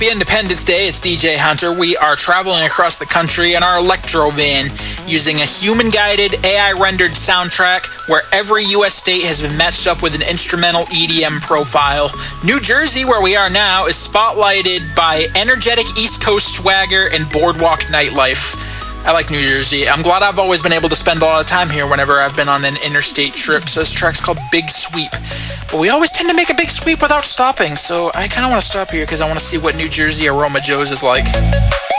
Happy Independence Day, it's DJ Hunter. We are traveling across the country in our electro van using a human-guided, AI-rendered soundtrack where every U.S. state has been matched up with an instrumental EDM profile. New Jersey, where we are now, is spotlighted by energetic East Coast swagger and boardwalk nightlife. I like New Jersey. I'm glad I've always been able to spend a lot of time here whenever I've been on an interstate trip, so this track's called Big Sweep. But we always tend to make a big sweep without stopping, so I kind of want to stop here because I want to see what New Jersey Aroma Joe's is like.